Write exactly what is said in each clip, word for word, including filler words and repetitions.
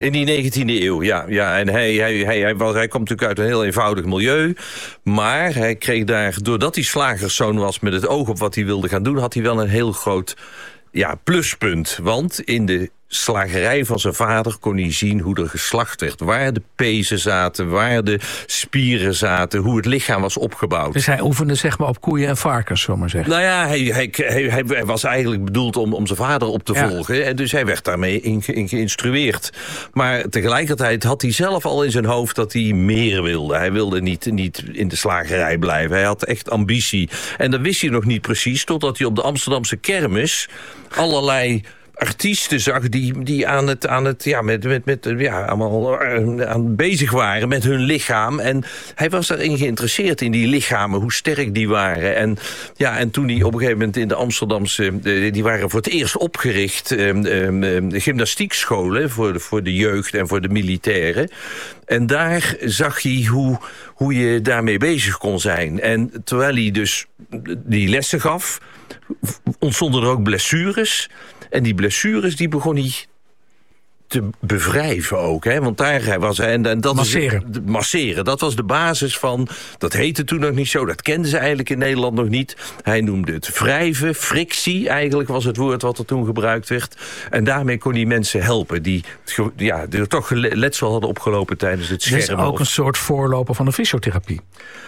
In die negentiende eeuw, ja. ja. En hij, hij, hij, hij, was, hij komt natuurlijk uit een heel eenvoudig milieu. Maar hij kreeg daar, doordat hij slagerszoon was met het oog op wat hij wilde gaan doen, had hij wel een heel groot ja, pluspunt. Want in de slagerij van zijn vader kon hij zien hoe er geslacht werd. Waar de pezen zaten, waar de spieren zaten, hoe het lichaam was opgebouwd. Dus hij oefende zeg maar op koeien en varkens, zullen we maar zeggen. Nou ja, hij, hij, hij, hij was eigenlijk bedoeld om, om zijn vader op te ja. volgen. En dus hij werd daarmee in, in geïnstrueerd. Maar tegelijkertijd had hij zelf al in zijn hoofd dat hij meer wilde. Hij wilde niet, niet in de slagerij blijven. Hij had echt ambitie. En dat wist hij nog niet precies, totdat hij op de Amsterdamse kermis allerlei artiesten zag die, die aan het, aan het ja, met, met, met, ja, allemaal aan bezig waren met hun lichaam. En hij was daarin geïnteresseerd in die lichamen, hoe sterk die waren. En, ja, en toen hij op een gegeven moment in de Amsterdamse, die waren voor het eerst opgericht, eh, eh, gymnastiekscholen voor de, voor de jeugd en voor de militairen. En daar zag hij hoe, hoe je daarmee bezig kon zijn. En terwijl hij dus die lessen gaf, ontstonden er ook blessures. En die blessures die begon hij te bevrijven ook. Hè? Want daar was hij. En, en dat masseren. Is, masseren. Dat was de basis van. Dat heette toen nog niet zo. Dat kenden ze eigenlijk in Nederland nog niet. Hij noemde het wrijven. Frictie eigenlijk was het woord wat er toen gebruikt werd. En daarmee kon hij mensen helpen. Die, ja, die toch letsel hadden opgelopen tijdens het schermen. Dat is ook een soort voorloper van de fysiotherapie.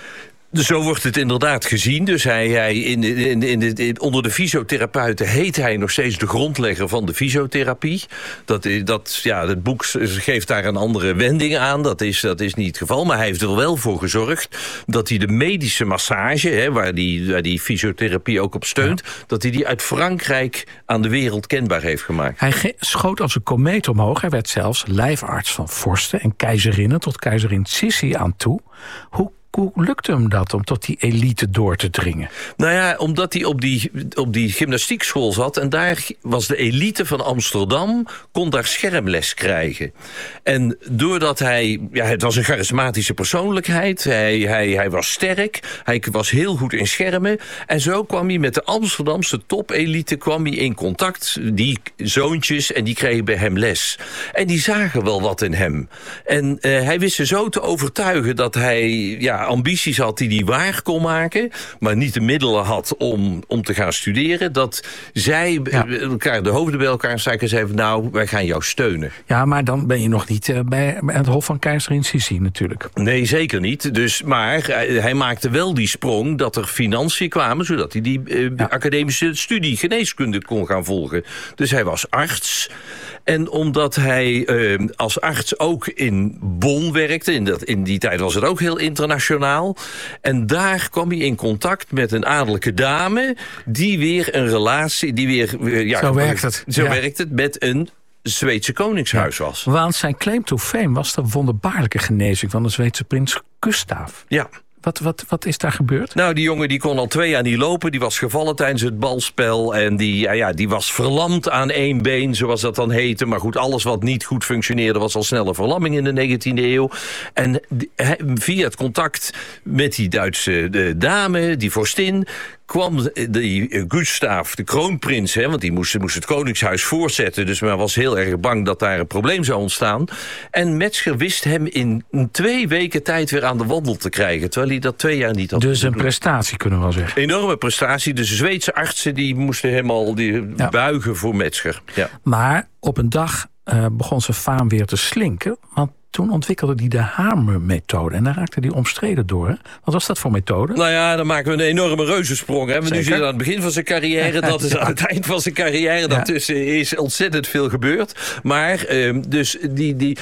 Dus zo wordt het inderdaad gezien. Dus hij, hij in, in, in, in, onder de fysiotherapeuten heet hij nog steeds de grondlegger van de fysiotherapie. Dat, dat, ja, het boek geeft daar een andere wending aan. Dat is, dat is niet het geval. Maar hij heeft er wel voor gezorgd dat hij de medische massage, hè, waar, die, waar die fysiotherapie ook op steunt, ja. dat hij die uit Frankrijk aan de wereld kenbaar heeft gemaakt. Hij ge- schoot als een komeet omhoog. Hij werd zelfs lijfarts van vorsten en keizerinnen tot keizerin Sissi aan toe. Hoe Hoe lukte hem dat om tot die elite door te dringen? Nou ja, omdat hij op die, op die gymnastiekschool zat. En daar was de elite van Amsterdam, kon daar schermles krijgen. En doordat hij, ja, het was een charismatische persoonlijkheid. Hij, hij, hij was sterk. Hij was heel goed in schermen. En zo kwam hij met de Amsterdamse topelite kwam hij in contact. Die zoontjes, en die kregen bij hem les. En die zagen wel wat in hem. En uh, hij wist ze zo te overtuigen dat hij, ja, ambities had die hij waar kon maken, maar niet de middelen had om, om te gaan studeren, dat zij ja. elkaar de hoofden bij elkaar staken en zeiden, nou, wij gaan jou steunen. Ja, maar dan ben je nog niet uh, bij, bij het hof van keizerin Sissi natuurlijk. Nee, zeker niet. Dus, maar hij, hij maakte wel die sprong dat er financiën kwamen, zodat hij die uh, ja. academische studie geneeskunde kon gaan volgen. Dus hij was arts. En omdat hij uh, als arts ook in Bonn werkte, in, dat, in die tijd was het ook heel internationaal. En daar kwam hij in contact met een adellijke dame, die weer een relatie, die weer uh, ja, zo werkt het. Zo ja. werkt het met een Zweedse koningshuis ja. was. Want zijn claim to fame was de wonderbaarlijke genezing van de Zweedse prins Gustav. Ja. Wat, wat, wat is daar gebeurd? Nou, die jongen die kon al twee jaar niet lopen. Die was gevallen tijdens het balspel. En die, ja, ja, die was verlamd aan één been, zoals dat dan heette. Maar goed, alles wat niet goed functioneerde was al snelle verlamming in de negentiende eeuw. En die, hij, via het contact met die Duitse de dame, die vorstin, kwam die Gustav, de kroonprins, hè, want die moest, moest het koningshuis voortzetten, dus men was heel erg bang dat daar een probleem zou ontstaan. En Metzger wist hem in twee weken tijd weer aan de wandel te krijgen, terwijl hij dat twee jaar niet had. Dus een prestatie, kunnen we wel zeggen. Enorme prestatie. De Zweedse artsen die moesten helemaal die ja. buigen voor Metzger. Ja. Maar op een dag uh, begon zijn faam weer te slinken, want toen ontwikkelde hij de Hamer-methode. En daar raakte hij omstreden door. Hè? Wat was dat voor methode? Nou ja, dan maken we een enorme reuzensprong. Hè? We nu zitten aan het begin van zijn carrière. Dat is ja. aan het eind van zijn carrière. Daartussen is ontzettend veel gebeurd. Maar uh, dus die, die,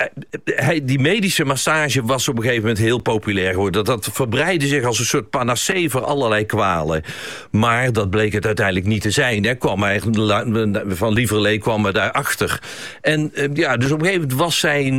uh, die medische massage was op een gegeven moment heel populair geworden. Dat, dat verbreidde zich als een soort panacee voor allerlei kwalen. Maar dat bleek het uiteindelijk niet te zijn. Hè? Kwam hij, van Lieverlee kwam er daarachter. En uh, ja, dus op een gegeven moment was zijn vader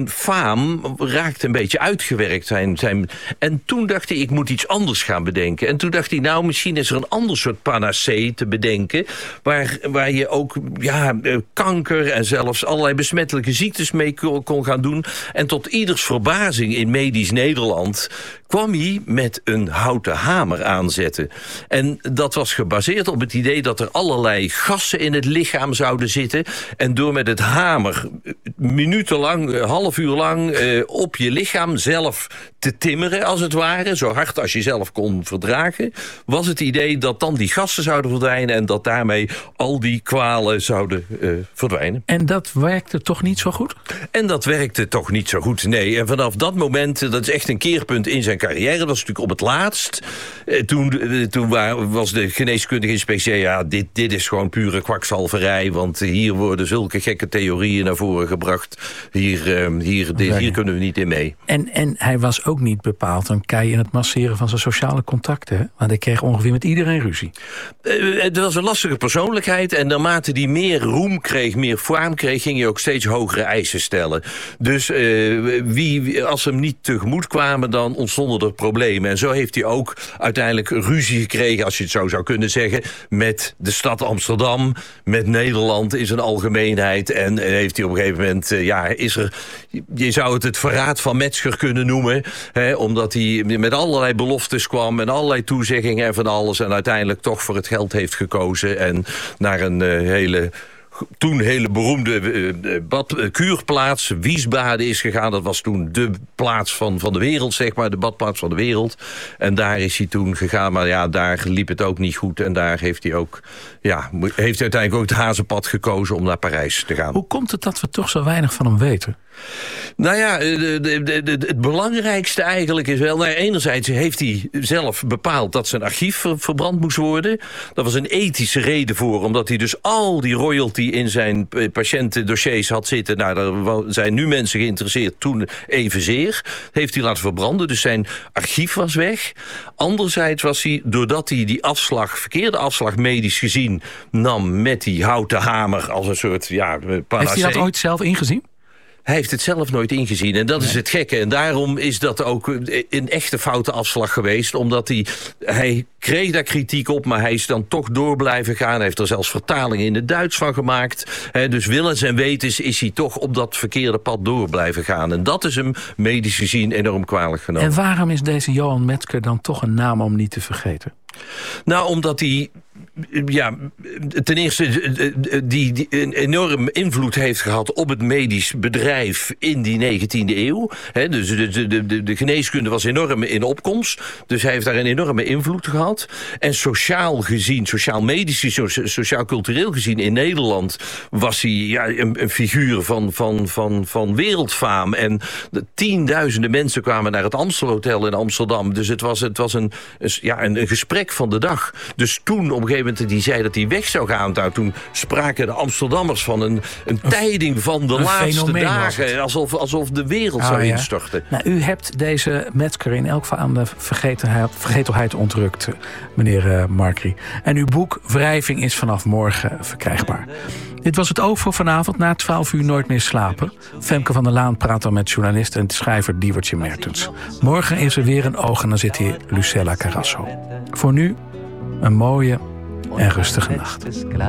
naam raakte een beetje uitgewerkt. Zijn, zijn, en toen dacht hij, ik moet iets anders gaan bedenken. En toen dacht hij, nou, misschien is er een ander soort panacee te bedenken, waar, waar je ook ja, kanker en zelfs allerlei besmettelijke ziektes mee kon gaan doen. En tot ieders verbazing in medisch Nederland kwam hij met een houten hamer aanzetten. En dat was gebaseerd op het idee dat er allerlei gassen in het lichaam zouden zitten. En door met het hamer minutenlang, half uur lang uh, op je lichaam zelf te timmeren, als het ware, zo hard als je zelf kon verdragen, was het idee dat dan die gassen zouden verdwijnen en dat daarmee al die kwalen zouden uh, verdwijnen. En dat werkte toch niet zo goed? En dat werkte toch niet zo goed, nee. En vanaf dat moment, dat is echt een keerpunt in zijn carrière, dat was natuurlijk op het laatst. Uh, toen uh, toen was de geneeskundige inspectie, ja, dit, dit is gewoon pure kwakzalverij, want hier worden zulke gekke theorieën naar voren gebracht. Hier, uh, hier, dit, hier kunnen we niet in mee. En, en hij was ook niet bepaald een kei in het masseren van zijn sociale contacten, hè? Want hij kreeg ongeveer met iedereen ruzie. Uh, het was een lastige persoonlijkheid en naarmate hij meer roem kreeg, meer faam kreeg, ging hij ook steeds hogere eisen stellen. Dus uh, wie, als hem niet tegemoet kwamen, dan ontstonden er problemen. En zo heeft hij ook uiteindelijk ruzie gekregen, als je het zo zou kunnen zeggen, met de stad Amsterdam, met Nederland in zijn algemeenheid. En heeft hij op een gegeven moment, uh, ja, is er, je zou het het verraad van Metzger kunnen noemen, hè, omdat hij met allerlei beloftes kwam en allerlei toezeggingen en van alles en uiteindelijk toch voor het geld heeft gekozen en naar een uh, hele toen hele beroemde uh, bad, uh, kuurplaats, Wiesbaden is gegaan. Dat was toen de plaats van, van de wereld, zeg maar, de badplaats van de wereld. En daar is hij toen gegaan, maar ja, daar liep het ook niet goed. En daar heeft hij ook, ja, heeft hij uiteindelijk ook het hazenpad gekozen om naar Parijs te gaan. Hoe komt het dat we toch zo weinig van hem weten? Nou ja, de, de, de, de, het belangrijkste eigenlijk is wel, nou, enerzijds heeft hij zelf bepaald dat zijn archief ver, verbrand moest worden. Dat was een ethische reden voor, omdat hij dus al die royalty in zijn patiëntendossiers had zitten. Nou, er zijn nu mensen geïnteresseerd, toen evenzeer. Heeft hij laten verbranden, dus zijn archief was weg. Anderzijds was hij, doordat hij die afslag, verkeerde afslag medisch gezien, nam met die houten hamer als een soort, ja, panacee. Heeft hij dat ooit zelf ingezien? Hij heeft het zelf nooit ingezien. En dat nee. is het gekke. En daarom is dat ook een echte foute afslag geweest. Omdat hij, hij kreeg daar kritiek op, maar hij is dan toch door blijven gaan. Hij heeft er zelfs vertalingen in het Duits van gemaakt. He, dus willens en wetens is hij toch op dat verkeerde pad door blijven gaan. En dat is hem medisch gezien enorm kwalijk genomen. En waarom is deze Johan Metzger dan toch een naam om niet te vergeten? Nou, omdat hij, ja, ten eerste die, die een enorm invloed heeft gehad op het medisch bedrijf in die negentiende eeuw. He, dus de, de, de, de geneeskunde was enorm in opkomst. Dus hij heeft daar een enorme invloed gehad. En sociaal gezien, sociaal-medisch, sociaal-cultureel gezien in Nederland was hij, ja, een, een figuur van, van, van, van wereldfaam. En de tienduizenden mensen kwamen naar het Amstelhotel in Amsterdam. Dus het was, het was een, een, ja, een, een gesprek van de dag. Dus toen op een gegeven moment die zei dat hij weg zou gaan, nou, toen spraken de Amsterdammers van een, een tijding van de laatste dagen. Alsof, alsof de wereld oh, zou ja. instorten. Nou, u hebt deze Metzger in elk geval aan de vergetelheid, vergetelheid ontrukt, meneer uh, Markry. En uw boek Wrijving is vanaf morgen verkrijgbaar. Dit was het Oog voor vanavond. Na twaalf uur Nooit meer slapen. Femke van der Laan praat dan met journalist en schrijver Diewertje Mertens. Morgen is er weer een oog en dan zit hier Lucella Carrasso. Voor nu een mooie en rustige nacht.